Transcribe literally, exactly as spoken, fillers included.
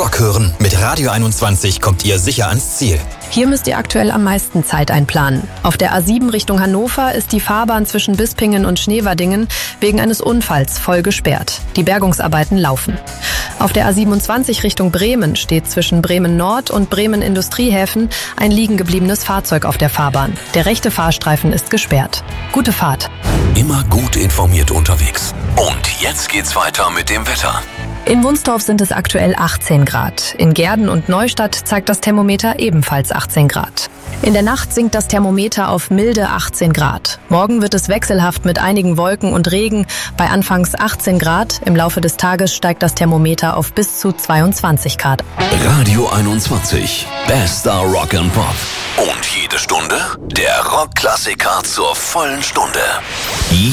Rock hören. Mit Radio einundzwanzig kommt ihr sicher ans Ziel. Hier müsst ihr aktuell am meisten Zeit einplanen. Auf der A sieben Richtung Hannover ist die Fahrbahn zwischen Bispingen und Schneverdingen wegen eines Unfalls voll gesperrt. Die Bergungsarbeiten laufen. Auf der A siebenundzwanzig Richtung Bremen steht zwischen Bremen Nord und Bremen Industriehäfen ein liegen gebliebenes Fahrzeug auf der Fahrbahn. Der rechte Fahrstreifen ist gesperrt. Gute Fahrt. Immer gut informiert unterwegs. Und jetzt geht's weiter mit dem Wetter. In Wunstorf sind es aktuell achtzehn Grad. In Gehrden und Neustadt zeigt das Thermometer ebenfalls achtzehn Grad. In der Nacht sinkt das Thermometer auf milde achtzehn Grad. Morgen wird es wechselhaft mit einigen Wolken und Regen bei anfangs achtzehn Grad. Im Laufe des Tages steigt das Thermometer auf bis zu zweiundzwanzig Grad. Radio einundzwanzig. Bester Rock and Pop. Und jede Stunde der Rockklassiker zur vollen Stunde.